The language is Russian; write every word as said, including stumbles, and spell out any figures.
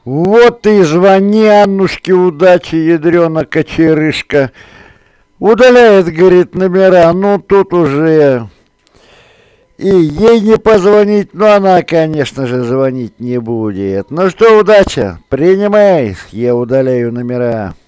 Вот ты и звони Аннушке удачи, ядрёна кочерышка. Удаляет, говорит, номера, ну тут уже и ей не позвонить, но она, конечно же, звонить не будет. Ну что, удача, принимай, я удаляю номера.